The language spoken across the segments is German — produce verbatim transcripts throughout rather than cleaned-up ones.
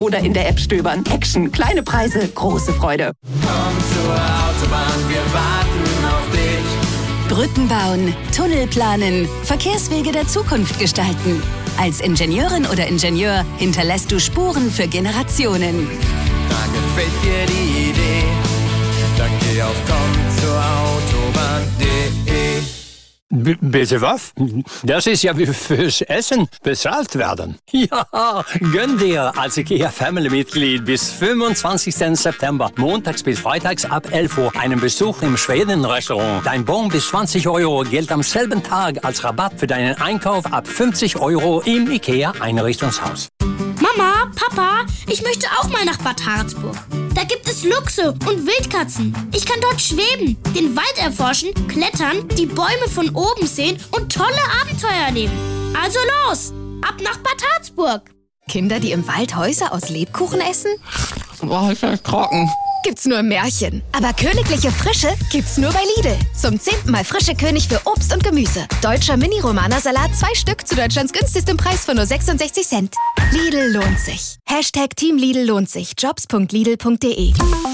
oder in der App stöbern. Action, kleine Preise, große Freude. Komm zur Autobahn, wir warten auf dich. Brücken bauen, Tunnel planen, Verkehrswege der Zukunft gestalten. Als Ingenieurin oder Ingenieur hinterlässt du Spuren für Generationen. Da gefällt dir die Idee, dann geh auf komm zur Autobahn punkt de. B- bitte was? Das ist ja wie fürs Essen bezahlt werden. Ja, gönn dir als IKEA-Family-Mitglied bis fünfundzwanzigsten September, montags bis freitags ab elf Uhr, einen Besuch im Schweden-Restaurant. Dein Bon bis zwanzig Euro gilt am selben Tag als Rabatt für deinen Einkauf ab fünfzig Euro im IKEA-Einrichtungshaus. Mama, Papa, ich möchte auch mal nach Bad Harzburg. Da gibt es Luchse und Wildkatzen. Ich kann dort schweben, den Wald erforschen, klettern, die Bäume von oben sehen und tolle Abenteuer erleben. Also los, ab nach Bad Harzburg. Kinder, die im Wald Häuser aus Lebkuchen essen? Boah, ist das trocken. Gibt's nur im Märchen. Aber königliche Frische gibt's nur bei Lidl. Zum zehnten Mal frische König für Obst und Gemüse. Deutscher Mini-Romana-Salat, zwei Stück zu Deutschlands günstigstem Preis von nur sechsundsechzig Cent. Lidl lohnt sich. Hashtag Team Lidl lohnt sich. jobs punkt lidl punkt de.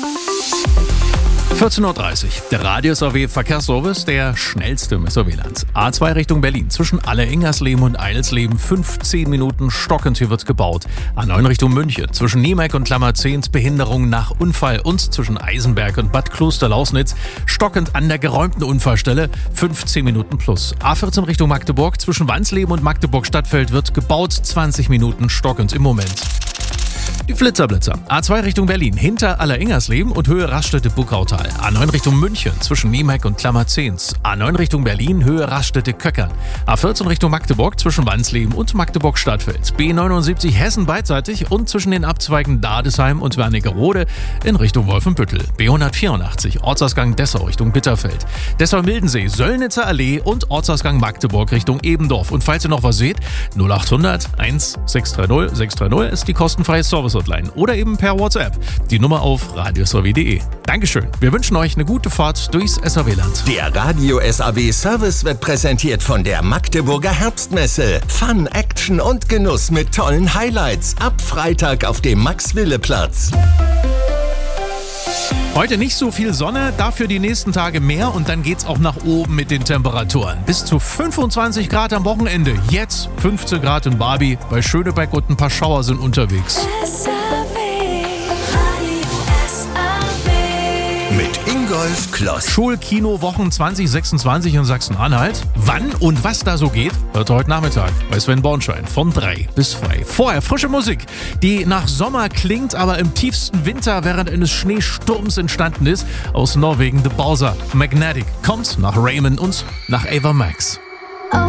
vierzehn Uhr dreißig. Der Radius A W Verkehrsservice, der schnellste im S A W-Land. A zwei Richtung Berlin. Zwischen Alleringersleben und Eidelsleben fünfzehn Minuten stockend. Hier wird gebaut. A neun Richtung München. Zwischen Niemeck und Klammerzehns Behinderung nach Unfall. Und zwischen Eisenberg und Bad Klosterlausnitz stockend an der geräumten Unfallstelle fünfzehn Minuten plus. A vierzehn Richtung Magdeburg. Zwischen Wansleben und Magdeburg-Stadtfeld wird gebaut. zwanzig Minuten stockend im Moment. Die Flitzerblitzer. A zwei Richtung Berlin, hinter Alleringersleben und Höhe Raststätte-Buckautal. A neun Richtung München, zwischen Niemeck und Klammerzehns. A neun Richtung Berlin, Höhe Raststätte-Köckern. A vierzehn Richtung Magdeburg, zwischen Wansleben und Magdeburg-Stadtfeld. B neunundsiebzig Hessen beidseitig und zwischen den Abzweigen Dadesheim und Wernigerode in Richtung Wolfenbüttel. B hundertvierundachtzig, Ortsausgang Dessau Richtung Bitterfeld. Dessau-Mildensee, Söllnitzer Allee und Ortsausgang Magdeburg Richtung Ebendorf. Und falls ihr noch was seht, null achthundert eins sechs drei null sechs drei null ist die kostenfreie Service Hotline oder eben per WhatsApp. Die Nummer auf radios a w punkt de. Dankeschön. Wir wünschen euch eine gute Fahrt durchs S A W-Land. Der Radio S A W Service wird präsentiert von der Magdeburger Herbstmesse. Fun, Action und Genuss mit tollen Highlights. Ab Freitag auf dem Max-Wille-Platz. Heute nicht so viel Sonne, dafür die nächsten Tage mehr und dann geht's auch nach oben mit den Temperaturen. Bis zu fünfundzwanzig Grad am Wochenende. Jetzt fünfzehn Grad in Barbie, bei Schönebeck und ein paar Schauer sind unterwegs. Mit Ingolf Kloss. Schulkino-Wochen zwanzig sechsundzwanzig in Sachsen-Anhalt. Wann und was da so geht, hört heute Nachmittag bei Sven Bornschein von drei bis zwei. Vorher frische Musik, die nach Sommer klingt, aber im tiefsten Winter während eines Schneesturms entstanden ist. Aus Norwegen The Bowser. Magnetic kommt nach Raymond und nach Ava Max.